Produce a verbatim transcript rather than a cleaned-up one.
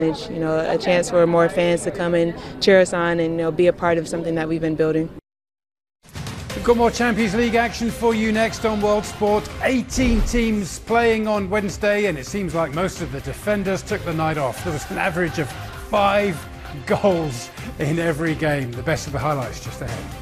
You know, a chance for more fans to come and cheer us on and, you know, be a part of something that we've been building. We've got more Champions League action for you next on World Sport. eighteen teams playing on Wednesday, and it seems like most of the defenders took the night off. There was an average of five goals in every game. The best of the highlights just ahead.